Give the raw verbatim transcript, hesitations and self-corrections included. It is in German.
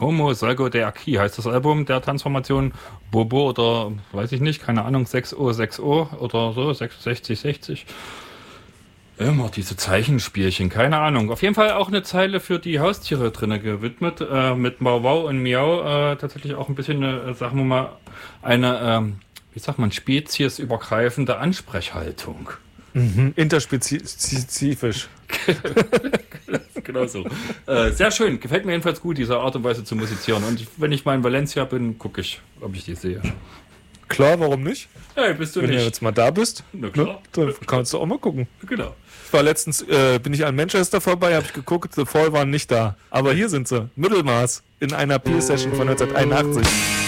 Como Salgo de Aquí heißt das Album der Transformation. Bobo oder weiß ich nicht, keine Ahnung, sechs Uhr sechs Uhr oder so, sechsundsechzig sechzig. Immer diese Zeichenspielchen, keine Ahnung. Auf jeden Fall auch eine Zeile für die Haustiere drinne gewidmet, äh, mit Mau Wow und Miau. Äh, tatsächlich auch ein bisschen eine, sagen wir mal, eine, ähm, wie sagt man, speziesübergreifende Ansprechhaltung. Mhm. Interspezifisch. Genau so. Äh, sehr schön. Gefällt mir jedenfalls gut, diese Art und Weise zu musizieren. Und wenn ich mal in Valencia bin, gucke ich, ob ich die sehe. Klar, warum nicht? Hey, bist du wenn nicht. du jetzt mal da bist, Na klar. Ne, dann kannst du auch mal gucken. Genau. Ich war letztens, äh, bin ich an Manchester vorbei, habe ich geguckt, The Fall waren nicht da. Aber hier sind sie. Mittelmaß in einer Peer-Session von neunzehnhunderteinundachtzig.